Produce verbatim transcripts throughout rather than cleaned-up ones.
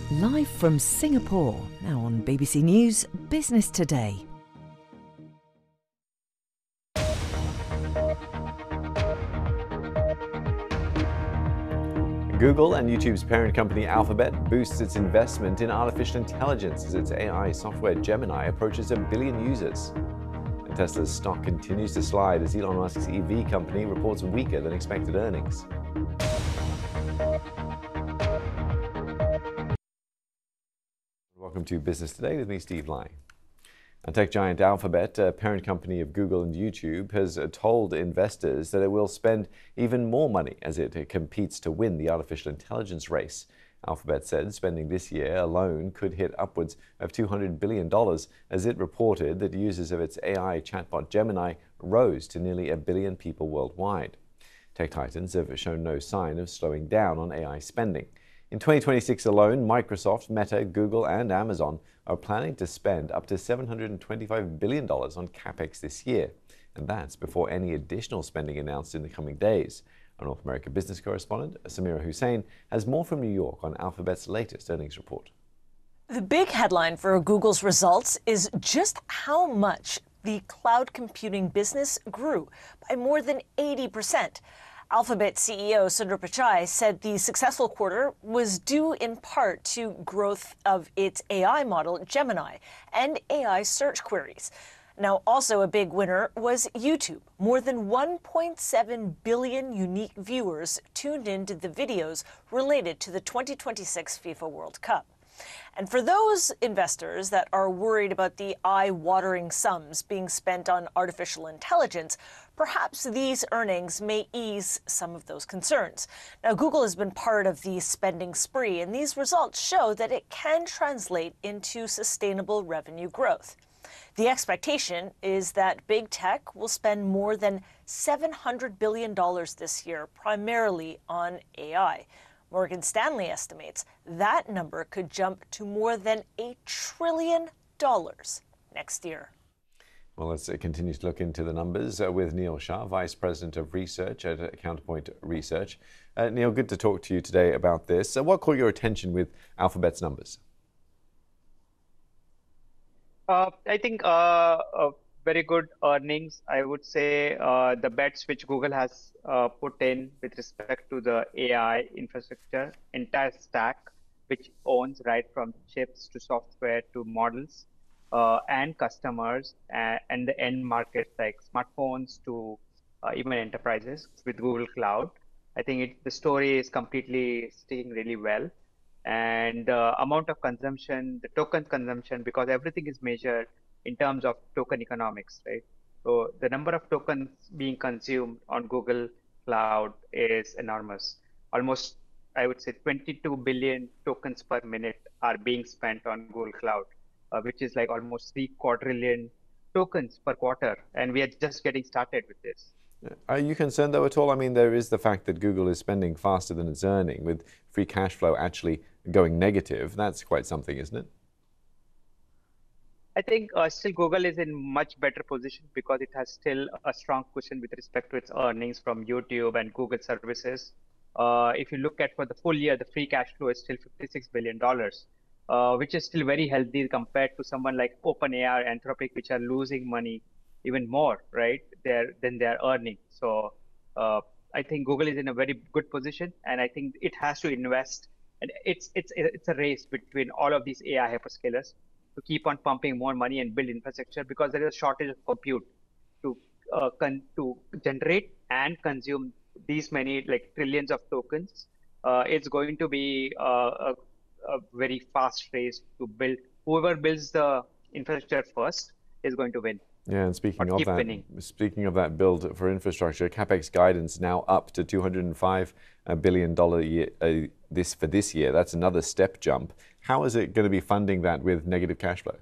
Live from Singapore, now on B B C News Business Today. Google and YouTube's parent company Alphabet boosts its investment in artificial intelligence as its A I software Gemini approaches a billion users. And Tesla's stock continues to slide as Elon Musk's E V company reports weaker than expected earnings. Welcome to Business Today with me, Steve Lai. And tech giant Alphabet, a parent company of Google and YouTube, has told investors that it will spend even more money as it competes to win the artificial intelligence race. Alphabet said spending this year alone could hit upwards of two hundred billion dollars as it reported that users of its A I chatbot Gemini rose to nearly a billion people worldwide. Tech titans have shown no sign of slowing down on A I spending. In twenty twenty-six alone, Microsoft, Meta, Google and Amazon are planning to spend up to seven hundred twenty-five billion dollars on capex this year. And that's before any additional spending announced in the coming days. Our North America business correspondent, Samira Hussain, has more from New York on Alphabet's latest earnings report. The big headline for Google's results is just how much the cloud computing business grew by more than eighty percent. Alphabet C E O Sundar Pichai said the successful quarter was due in part to growth of its A I model, Gemini, and A I search queries. Now, also a big winner was YouTube. More than one point seven billion unique viewers tuned into the videos related to the twenty twenty-six FIFA World Cup. And for those investors that are worried about the eye-watering sums being spent on artificial intelligence, perhaps these earnings may ease some of those concerns. Now, Google has been part of the spending spree, and these results show that it can translate into sustainable revenue growth. The expectation is that big tech will spend more than seven hundred billion dollars this year, primarily on A I. Morgan Stanley estimates that number could jump to more than a trillion dollars next year. Well, let's continue to look into the numbers uh, with Neil Shah, Vice President of Research at Counterpoint Research. Uh, Neil, good to talk to you today about this. Uh, what caught your attention with Alphabet's numbers? Uh, I think uh, uh, very good earnings. I would say uh, the bets which Google has uh, put in with respect to the A I infrastructure, entire stack, which owns right from chips to software to models uh, and customers and, and the end markets like smartphones to uh, even enterprises with Google Cloud. I think it, the story is completely sticking really well. And the amount of consumption, the token consumption, because everything is measured in terms of token economics, right? So the number of tokens being consumed on Google Cloud is enormous. Almost, I would say, twenty-two billion tokens per minute are being spent on Google Cloud, uh, which is like almost three quadrillion tokens per quarter. And we are just getting started with this. Are you concerned, though, at all? I mean, there is the fact that Google is spending faster than it's earning, with free cash flow actually going negative. That's quite something, isn't it? I think uh, still Google is in much better position because it has still a strong cushion with respect to its earnings from YouTube and Google services. Uh, if you look at for the full year, the free cash flow is still fifty-six billion dollars, uh, which is still very healthy compared to someone like OpenAI, Anthropic, which are losing money even more, right, they're, than they're earning. So uh, I think Google is in a very good position, and I think it has to invest. And it's it's it's a race between all of these A I hyperscalers to keep on pumping more money and build infrastructure because there is a shortage of compute to uh, con to generate and consume these many like trillions of tokens. Uh, it's going to be uh, a, a very fast race to build. Whoever builds the infrastructure first is going to win. Yeah, and speaking Or of that, winning. speaking of that build for infrastructure, capex guidance now up to two hundred five billion dollars a year, uh, this for this year. That's another step jump. How is it going to be funding that with negative cash flow?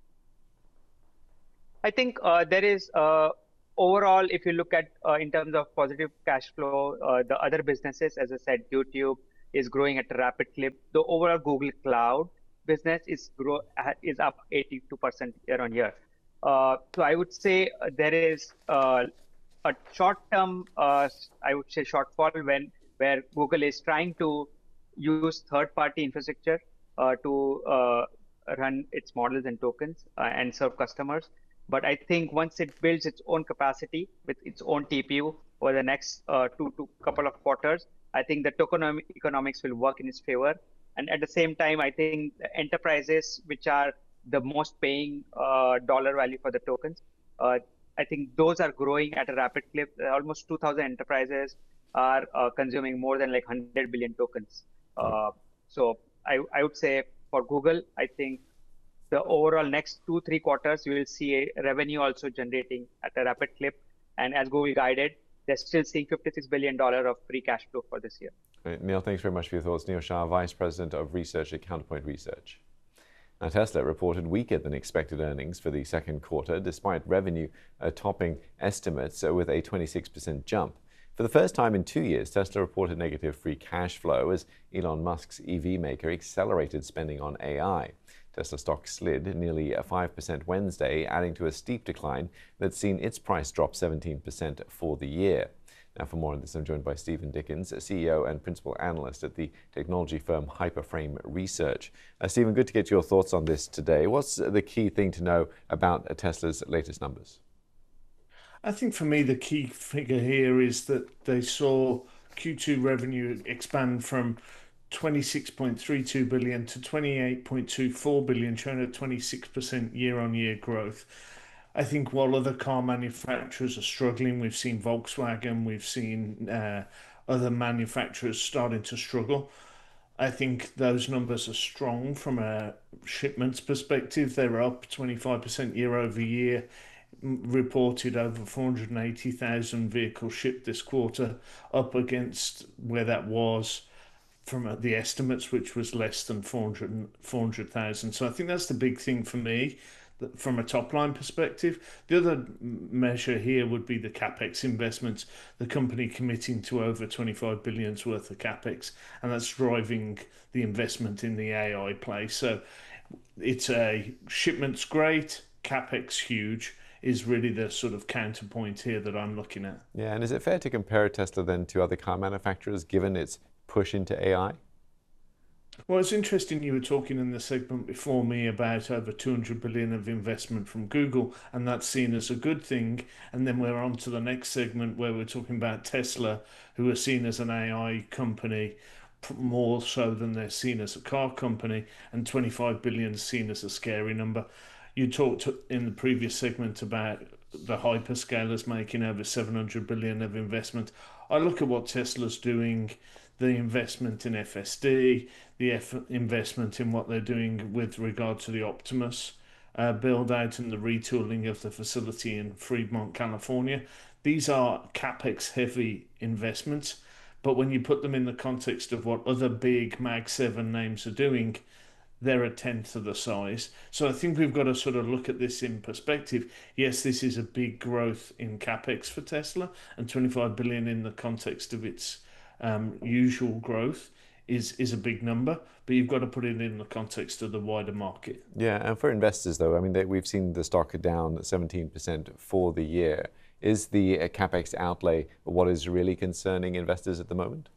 I think uh, there is uh, overall, if you look at uh, in terms of positive cash flow, uh, the other businesses, as I said, YouTube is growing at a rapid clip. The overall Google Cloud business is grow is up eighty-two percent year on year. Uh, so I would say uh, there is uh, a short-term, uh, I would say, shortfall when where Google is trying to use third-party infrastructure uh, to uh, run its models and tokens uh, and serve customers. But I think once it builds its own capacity with its own T P U over the next uh, two to couple of quarters, I think the tokenomic economics will work in its favor. And at the same time, I think enterprises, which are the most paying uh, dollar value for the tokens, uh, I think those are growing at a rapid clip. Almost two thousand enterprises are uh, consuming more than like one hundred billion tokens. Uh, so I, I would say for Google, I think the overall next two, three quarters, you will see a revenue also generating at a rapid clip. And as Google guided, they're still seeing fifty-six billion dollars of free cash flow for this year. Right, Neil, thanks very much for your thoughts. Neil Shah, Vice President of Research at Counterpoint Research. Now, Tesla reported weaker than expected earnings for the second quarter, despite revenue uh, topping estimates uh, with a twenty-six percent jump. For the first time in two years, Tesla reported negative free cash flow as Elon Musk's E V maker accelerated spending on A I. Tesla stock slid nearly five percent Wednesday, adding to a steep decline that's seen its price drop seventeen percent for the year. Now, for more on this, I'm joined by Stephen Dickens, C E O and Principal Analyst at the technology firm Hyperframe Research. Uh, Stephen, good to get your thoughts on this today. What's the key thing to know about Tesla's latest numbers? I think for me, the key figure here is that they saw Q two revenue expand from twenty-six point three two billion to twenty-eight point two four billion, showing a twenty-six percent year-on-year growth. I think while other car manufacturers are struggling, we've seen Volkswagen, we've seen uh, other manufacturers starting to struggle. I think those numbers are strong from a shipments perspective. They were up twenty-five percent year over year, reported over four hundred eighty thousand vehicles shipped this quarter, up against where that was from the estimates, which was less than four hundred thousand. So I think that's the big thing for me from a top line perspective. The other measure here would be the CapEx investments, the company committing to over twenty-five billions worth of CapEx, and that's driving the investment in the A I play. So it's a shipments great, CapEx huge is really the sort of counterpoint here that I'm looking at. Yeah, and is it fair to compare Tesla then to other car manufacturers given its push into A I? Well, it's interesting you were talking in the segment before me about over two hundred billion of investment from Google, and that's seen as a good thing. And then we're on to the next segment where we're talking about Tesla, who are seen as an A I company more so than they're seen as a car company, and twenty-five billion is seen as a scary number. You talked in the previous segment about the hyperscalers making over seven hundred billion of investment. I look at what Tesla's doing, the investment in F S D, the F investment in what they're doing with regard to the Optimus uh, build out and the retooling of the facility in Fremont, California. These are CapEx heavy investments, but when you put them in the context of what other big Mag seven names are doing, they're a tenth of the size. So I think we've got to sort of look at this in perspective. Yes, this is a big growth in CapEx for Tesla, and twenty-five billion in the context of its um, usual growth is is a big number, but you've got to put it in the context of the wider market. Yeah, and for investors though, I mean, they, we've seen the stock down seventeen percent for the year. Is the uh, CapEx outlay what is really concerning investors at the moment?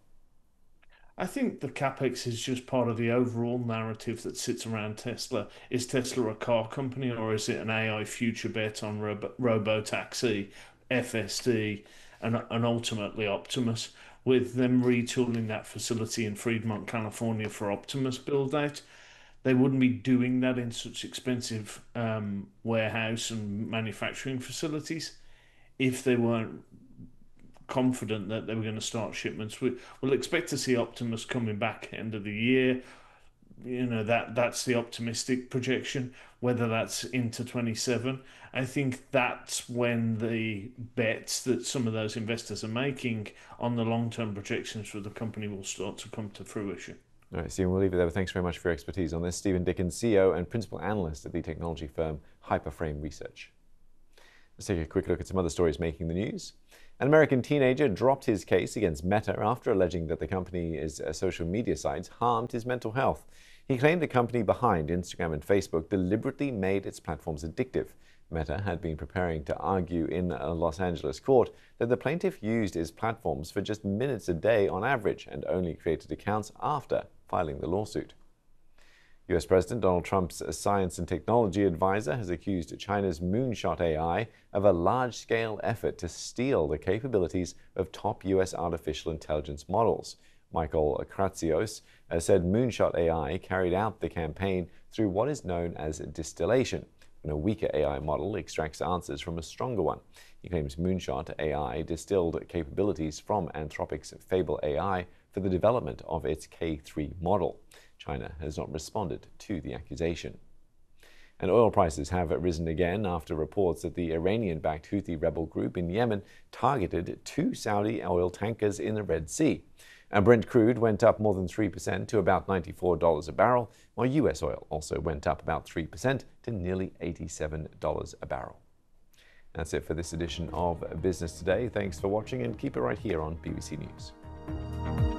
I think the CapEx is just part of the overall narrative that sits around Tesla. Is Tesla a car company, or is it an A I future bet on robo, robo-taxi, F S D, and, and ultimately Optimus? With them retooling that facility in Fremont, California for Optimus build-out, they wouldn't be doing that in such expensive um, warehouse and manufacturing facilities if they weren't confident that they were going to start shipments. We, we'll expect to see Optimus coming back end of the year. You know, that that's the optimistic projection. Whether that's into twenty-seven, I think that's when the bets that some of those investors are making on the long-term projections for the company will start to come to fruition. All right, Stephen, we'll leave it there. Thanks very much for your expertise on this. Stephen Dickens, C E O and Principal Analyst at the technology firm Hyperframe Research. Let's take a quick look at some other stories making the news. An American teenager dropped his case against Meta after alleging that the company's social media sites harmed his mental health. He claimed the company behind Instagram and Facebook deliberately made its platforms addictive. Meta had been preparing to argue in a Los Angeles court that the plaintiff used his platforms for just minutes a day on average and only created accounts after filing the lawsuit. U S President Donald Trump's science and technology advisor has accused China's Moonshot A I of a large-scale effort to steal the capabilities of top U S artificial intelligence models. Michael Kratsios said Moonshot A I carried out the campaign through what is known as distillation, when a weaker A I model extracts answers from a stronger one. He claims Moonshot A I distilled capabilities from Anthropic's Fable A I for the development of its K three model. China has not responded to the accusation. And oil prices have risen again after reports that the Iranian-backed Houthi rebel group in Yemen targeted two Saudi oil tankers in the Red Sea. And Brent crude went up more than three percent to about ninety-four dollars a barrel, while U S oil also went up about three percent to nearly eighty-seven dollars a barrel. That's it for this edition of Business Today. Thanks for watching, and keep it right here on B B C News.